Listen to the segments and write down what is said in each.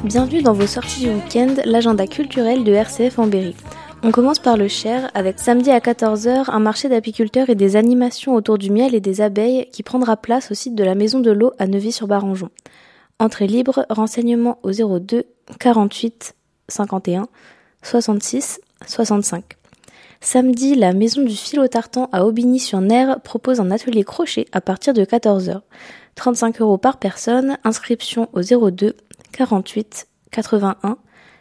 Bienvenue dans vos sorties du week-end, l'agenda culturel de RCF en Berry. On commence par le Cher avec samedi à 14h un marché d'apiculteurs et des animations autour du miel et des abeilles qui prendra place au site de la Maison de l'Eau à Neuvy-sur-Barangeon. Entrée libre, renseignements au 02 48 51 66 65. Samedi, la Maison du Fil au Tartan à Aubigny-sur-Ner propose un atelier crochet à partir de 14h. 35 € par personne, inscription au 02 48 81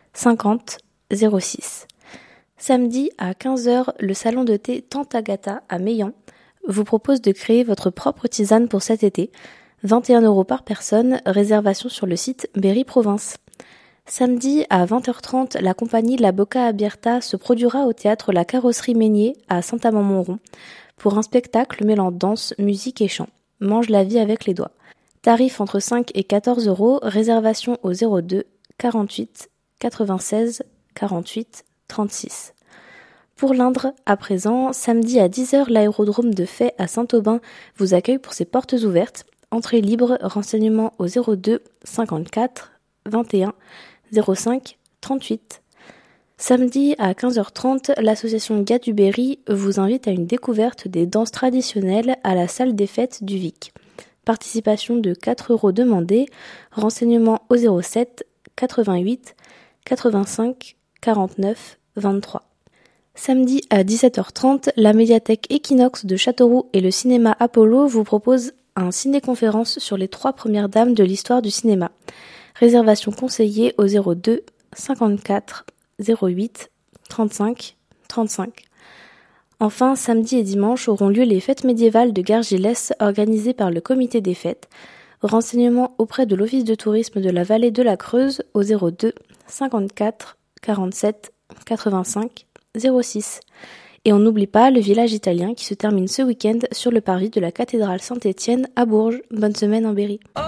50 06. Samedi à 15h, le salon de thé Tantagata à Meillan vous propose de créer votre propre tisane pour cet été. 21 € par personne, réservation sur le site Berry Province. Samedi à 20h30, la compagnie La Bocca Abierta se produira au théâtre La Carrosserie Meignier à Saint-Amand-Montrond pour un spectacle mêlant danse, musique et chant. Mange la vie avec les doigts. Tarif entre 5 et 14 €, réservation au 02 48 96 48 36. Pour l'Indre, à présent, samedi à 10h, l'aérodrome de Fay à Saint-Aubin vous accueille pour ses portes ouvertes. Entrée libre, renseignements au 02 54 21 05 38. Samedi à 15h30, l'association Gars du Berry vous invite à une découverte des danses traditionnelles à la salle des fêtes du Vic. Participation de 4 € demandée, renseignements au 07 88 85 49 23. Samedi à 17h30, la médiathèque Equinox de Châteauroux et le cinéma Apollo vous proposent un ciné-conférence sur les 3 premières dames de l'histoire du cinéma. Réservation conseillée au 02 54 08 35 35. Enfin, samedi et dimanche auront lieu les fêtes médiévales de Gargilès organisées par le comité des fêtes. Renseignements auprès de l'office de tourisme de la vallée de la Creuse au 02 54 47 85 06. Et on n'oublie pas le village italien qui se termine ce week-end sur le parvis de la cathédrale Saint-Étienne à Bourges. Bonne semaine en Berry.